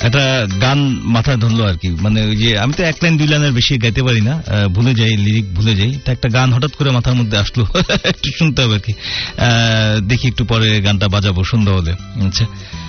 একটা গান মাথায় ধরলো আর কি, মানে ওই যে আমি তো এক লাইন দুই লাইনের বেশি গাইতে পারি না, ভুলে যাই, লিরিক ভুলে যাই। তা একটা গান হঠাৎ করে মাথার মধ্যে আসলো, একটু শুনতে হবে আর কি। দেখি একটু পরে গানটা বাজাবো সুন্দর হলে। আচ্ছা